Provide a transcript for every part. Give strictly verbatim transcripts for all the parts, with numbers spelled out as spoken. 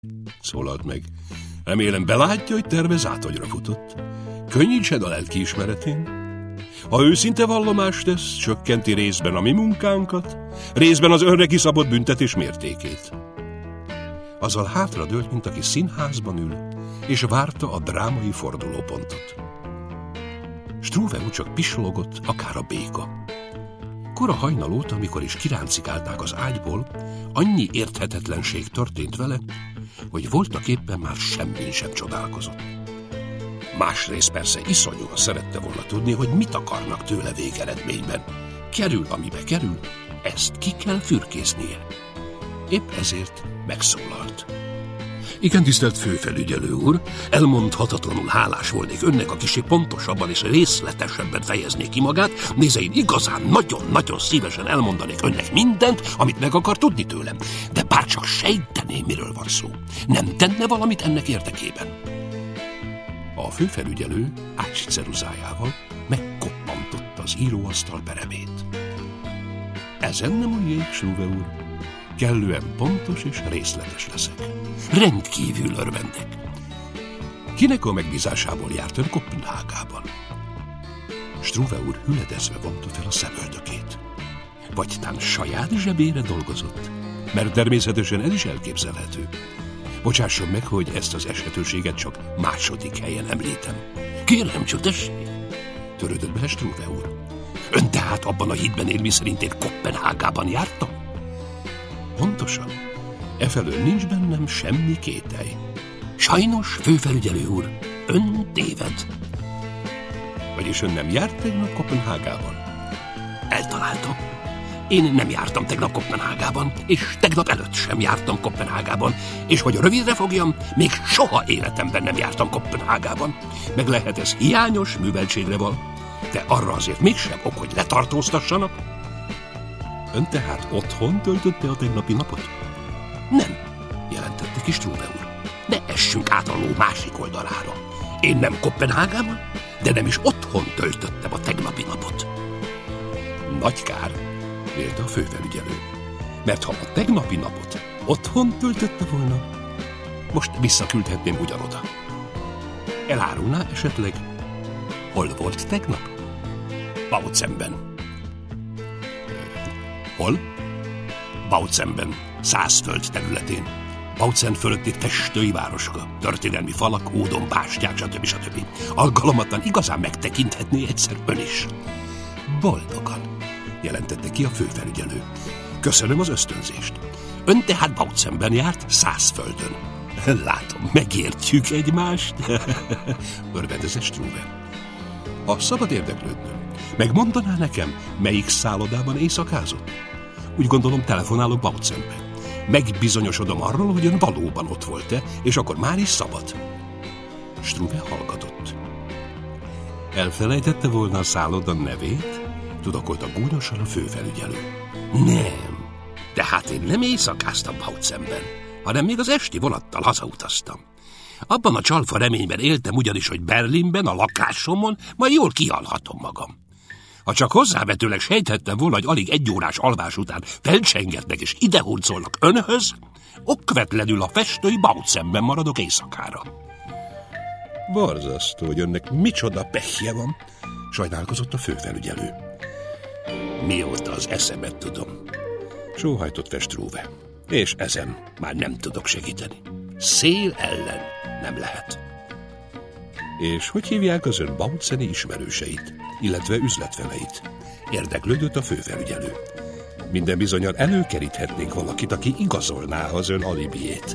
szólalt meg. Remélem belátja, hogy tervez átagyra futott. Könnyítsed a lelkiismeretén. Ha őszinte vallomást tesz, csökkenti részben a mi munkánkat, részben az önre kiszabott büntetés mértékét. Azzal hátradőlt, mint aki színházban ül, és várta a drámai fordulópontot. Struve úgy csak pislogott, akár a béka. Kora hajnal óta, amikor is kiráncigálták az ágyból, annyi érthetetlenség történt vele, hogy voltak éppen már semmin sem csodálkozott. Másrészt persze iszonyúan szerette volna tudni, hogy mit akarnak tőle végeredményben. Kerül, amibe kerül, ezt ki kell fürkésznie. Épp ezért megszólalt. Igen, tisztelt főfelügyelő úr, elmondhatatlanul hálás volnék önnek, a kicsi pontosabban és részletesebben fejezné ki magát, nézze, én igazán nagyon-nagyon szívesen elmondanék önnek mindent, amit meg akar tudni tőlem, de bárcsak sejtené, miről van szó. Nem tenne valamit ennek érdekében? A főfelügyelő ácsceruzájával megkoppantotta az íróasztal peremét. Ezen nem újjék, Struve úr. Kellően pontos és részletes leszek. Rendkívül örvendek. Kinek a megbízásából járt ön Koppenhágában? Struve úr hüledezve vonta fel a szemöldökét. Vagy tán saját zsebére dolgozott? Mert természetesen ez is elképzelhető. Bocsásson meg, hogy ezt az esetőséget csak második helyen említem. Kérem, csak tessék! Törődött bele Struve úr. Ön tehát abban a hitben él, miszerint én Koppenhágában jártam? Pontosan. Efelől nincs bennem semmi kételj. Sajnos, főfelügyelő úr, ön téved. Vagyis ön nem járt tegnap Koppenhágában? Eltaláltam. Én nem jártam tegnap Koppenhágában, és tegnap előtt sem jártam Koppenhágában, és hogy rövidre fogjam, még soha életemben nem jártam Koppenhágában. Meg lehet ez hiányos műveltségre val, de arra azért mégsem ok, hogy letartóztassanak. Ön tehát otthon töltötte a tegnapi napot? Nem, jelentette ki Struve úr. De essünk át a ló másik oldalára. Én nem Koppenhágában, de nem is otthon töltöttem a tegnapi napot. Nagy kár, vélte a főfelügyelő, mert ha a tegnapi napot otthon töltötte volna, most visszaküldhetném ugyanoda. Elárulná esetleg, hol volt tegnap? Bautzen-ben. Hol? Bautzen-ben, Szászföld területén. Bautzen fölött egy festői városka, történelmi falak, ódon, bástyák, stb. stb. Alkalomatlan igazán megtekinthetné egyszer ön is. Boldogan, jelentette ki a főfelügyelő. Köszönöm az ösztönzést. Ön tehát Bautzen-ben járt Szászföldön. Látom, megértjük egymást, örvendezett Struve. Ha szabad érdeklődnöm, megmondaná nekem, melyik szállodában éjszakázott? Úgy gondolom, telefonálok Bautzen-be. Megbizonyosodom arról, hogy ön valóban ott volt-e, és akkor már is szabad. Struve hallgatott. Elfelejtette volna a szálloda nevét? Tudakolta gúnyosan a főfelügyelő. Nem, tehát én nem éjszakáztam Bautzen-ben, hanem még az esti vonattal hazautaztam. Abban a csalfa reményben éltem ugyanis, hogy Berlinben, a lakásomon majd jól kialhatom magam. Ha csak hozzávetőleg sejthettem volna, hogy alig egy órás alvás után felcsengetnek és idehurcolnak önhöz, okvetlenül a festői Bautzen-ben maradok éjszakára. Borzasztó, hogy önnek micsoda pehje van, sajnálkozott a főfelügyelő. Mióta az eszemet tudom, sóhajtott fel Struve, és ezen már nem tudok segíteni. Szél ellen nem lehet. És hogy hívják az ön bautzeni ismerőseit, illetve üzletfeleit? Érdeklődött a főfelügyelő. Minden bizonnyal előkeríthetnénk valakit, aki igazolná az ön alibiét.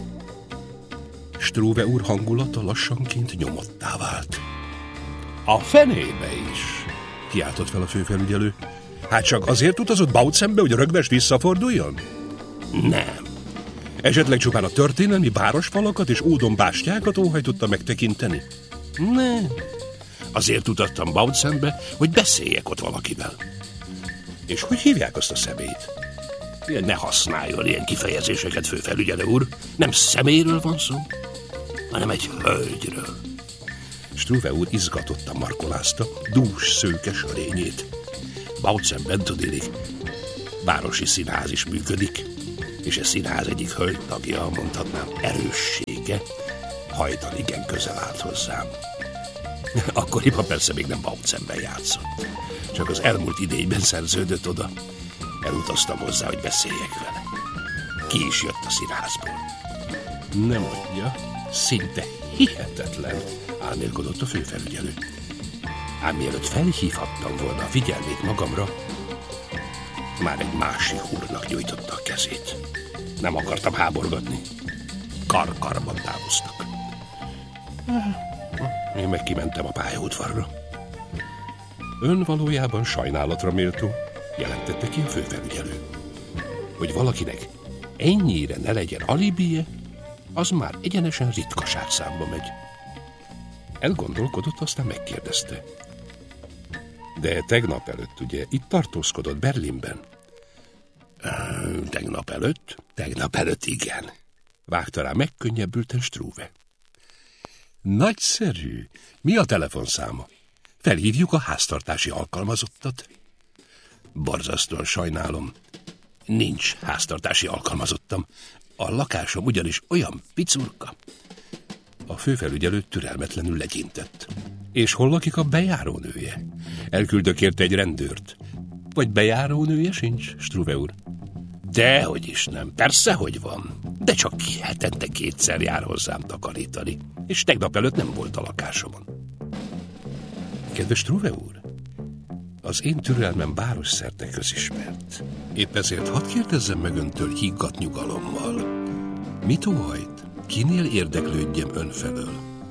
Struve úr hangulata lassanként nyomottá vált. A fenébe is, kiáltott fel a főfelügyelő. Hát csak azért utazott Bautzen-be, hogy rögvest visszaforduljon? Nem. Esetleg csupán a történelmi városfalakat és ódonbástyákat óhajtotta megtekinteni? Nem. Azért utaztam Bautzen-be, hogy beszéljek ott valakivel. És hogy hívják azt a személyt? Ne használjon ilyen kifejezéseket, főfelügyelő úr. Nem személyről van szó, hanem egy hölgyről. Struve úr izgatottan markolázta dús szőke sörényét. Bautzen-ben tudnék, városi színház is működik. és a színház egyik hölgytagja, mondhatnám erőssége, hajdan igen közel állt hozzám. Akkoriban persze még nem Bautzemben játszott. Csak az elmúlt idényben szerződött oda. Elutaztam hozzá, hogy beszéljek vele. Ki is jött a színházból. Nem mondja, szinte hihetetlen, álmélkodott a főfelügyelő. Ám mielőtt felhívhattam volna a figyelmét magamra, már egy másik úrnak nyújtotta a kezét. Nem akartam háborgatni. Kar-karban távoztak. Én meg kimentem a pályaudvarra. Ön valójában sajnálatra méltó, jelentette ki a főfelügyelő. Hogy valakinek ennyire ne legyen alibije, az már egyenesen ritkaság számba megy. Elgondolkodott, aztán megkérdezte. De tegnap előtt, ugye, itt tartózkodott Berlinben? Tegnap előtt? Tegnap előtt, igen. Vágta rá megkönnyebbülten Struve. Nagyszerű. Mi a telefonszáma? Felhívjuk a háztartási alkalmazottat. Borzasztóan sajnálom. Nincs háztartási alkalmazottam. A lakásom ugyanis olyan picurka. A főfelügyelő türelmetlenül legyintett. És hol lakik a bejárónője? Elküldök érte egy rendőrt. Vagy bejárónője sincs, Struve úr? Dehogy is nem, persze, hogy van. De csak hetente kétszer jár hozzám takarítani. És tegnap előtt nem volt a lakásomon. Kedves Struve úr, az én türelmem báros szerte közismert. Épp ezért hadd kérdezzem meg öntől higgadt nyugalommal. Mit óhajt? Kinél érdeklődjem ön felől?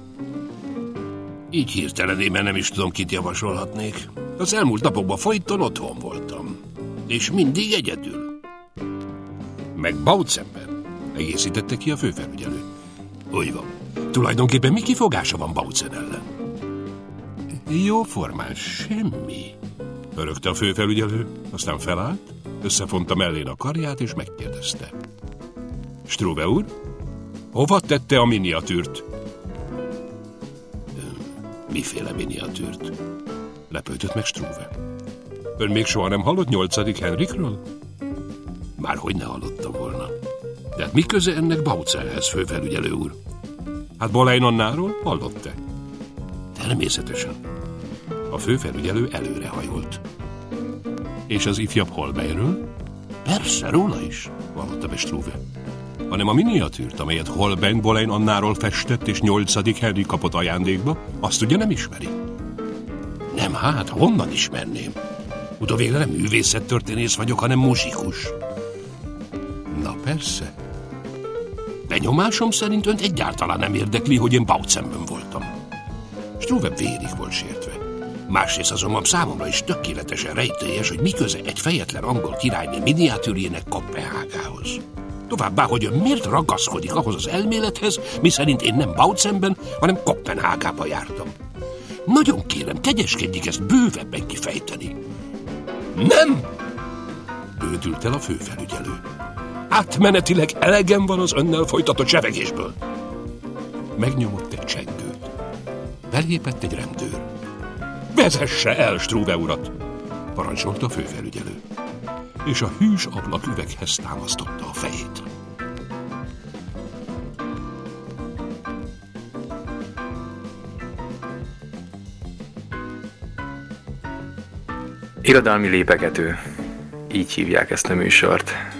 Így hirtelenében nem is tudom, kit javasolhatnék. Az elmúlt napokban folyton otthon voltam. És mindig egyedül. Meg Bautzemben, egészítette ki a főfelügyelő. Úgy van. Tulajdonképpen mi kifogása van Bautzen ellen? Jóformán semmi. Örögte a főfelügyelő, aztán felállt, összefonta mellén a karját, és megkérdezte. Struve úr, hova tette a miniatűrt? Miféle miniatűrt? Lepődött meg Struve. Ön még soha nem hallott nyolcadik Henrikről? Márhogy ne hallottam volna. De hát mi köze ennek Bautzenhez, főfelügyelő úr? Hát Boleyn Annáról hallott-e? Természetesen. A főfelügyelő előrehajolt. És az ifjabb Holbeinről? Persze, róla is, vallotta be Struve. Hanem a miniatűrt, amelyet Holbein Boleyn Annáról festett, és nyolcadik Henrik kapott ajándékba, azt ugye nem ismeri? Nem, hát honnan ismerném? Utóvégre nem művészettörténész vagyok, hanem muzsikus. Na persze. Benyomásom szerint önt egyáltalán nem érdekli, hogy én Bautzenben voltam. Struve vérig volt sértve. Másrészt azonban számomra is tökéletesen rejtélyes, hogy mi köze egy fejetlen angol királyné miniatűrjének Koppenhágához. Továbbá, hogy ön miért ragaszkodik ahhoz az elmélethez, miszerint én nem Bautzenben, hanem Koppenhágába jártam. Nagyon kérem, kegyeskedjék ezt bővebben kifejteni. Nem! Bődült el a főfelügyelő. Átmenetileg elegem van az önnel folytatott sevegésből. Megnyomott egy csengőt. Belépett egy rendőr. Vezesse el Struve urat! Parancsolta a főfelügyelő. És a hűs ablaküveghez támasztotta a fejét. Irodalmi lépegető. Így hívják ezt a műsort.